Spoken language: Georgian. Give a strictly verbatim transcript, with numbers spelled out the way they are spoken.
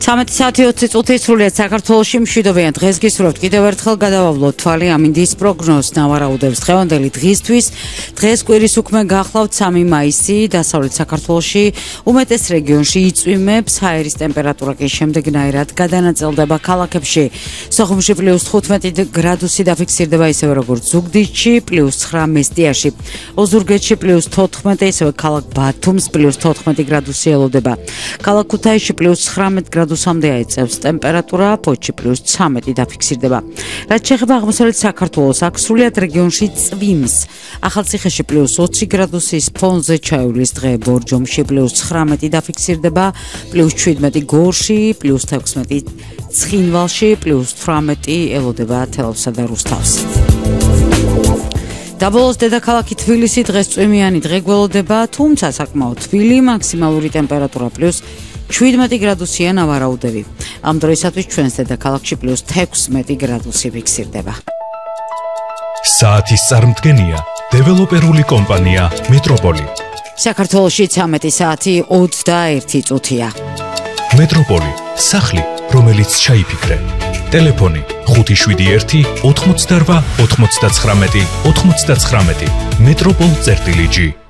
ცამეტი საათი ოცი წუთი სრულიად საქართველოში მშვიდობიან დღეს გისურვებთ კიდევ ერთხელ გადავავლოთ თვალი ამინდის პროგნოზს ნავარაუდებს დღევანდელი დღისთვის დღეს კვირის უქმე გახლავთ სამი მაისი დასავლეთ საქართველოში უმეტეს რეგიონში იწვიმებს ჰაერის ტემპერატურა კი შემდეგნაირად გადანაწილდება ქალაქებში სოხუმში პლუს თხუთმეტი გრადუსი დაფიქსირდება ისევე როგორც ზუგდიდში პლუს ცხრა მესტიაში ოზურგეთში პლუს თოთხმეტი ისევე ქალაქ ბათუმს პლუს თოთხმეტი გრადუსი ელოდება ქალაქ ქუთაისში პლუს ცხრამეტ გრადუსამდე აიწევს ტემპერატურა ფოთში პლუს ცამეტი დაფიქსირდება რაც შეეხება აღმოსავლეთ საქართველოს აქ სრულიად რეგიონში წვიმს ახალციხეში პლუს ოცი გრადუსის ფონზე ჩაივლის დღე ბორჯომში პლუს ცხრამეტი დაფიქსირდება პლუს შვიდმეტი გორში პლუს თექვსმეტი ცხინვალში პლუს თვრამეტი ელოდება თელავსა და რუსთავს დაბოლოს დედაქალაქი თბილისი დღეს წვიმიანი დღე გველოდება თუმცა საკმაოდ თბილი მაქსიმალური ტემპერატურა პლუს შვიდმეტი გრადუსია ნავარაუდები ამ დროისათვის ჩვენს დედაქალაქში პლუს თექვსმეტი გრადუსი ფიქსირდება საათის წარმდგენია დეველოპერული კომპანია მეტროპოლი საქართველოში ცამეტი საათი ოცდაერთი წუთია მეტროპოლი სახლი რომელიც ჩაიფიქრე ტელეფონი ხუთი შვიდი ერთი ოთხმოცდარვა ოთხმოცდაცხრამეტი ოთხმოცდაცხრამეტი მეტროპოლ წერტილი ჯი